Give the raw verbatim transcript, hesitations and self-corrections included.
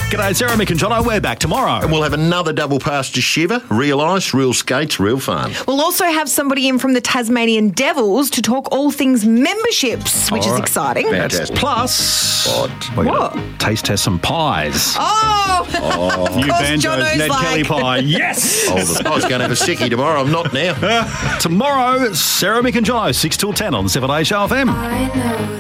G'day, Sarah, Mick and Jono. We're back tomorrow. And we'll have another double pass to Shiver. Real ice, real skates, real fun. We'll also have somebody in from the Tasmanian Devils to talk all things memberships, which All is right. exciting. Fantastic. Plus, What? we're What? gonna taste test some pies. Oh! New course Banjo's Jono's Ned like- Kelly pie. Yes! Oh, the- I was going to have a sickie tomorrow. I'm not now. Tomorrow, Sarah, Mick and Jono, six till ten on seven A Show F M. I know.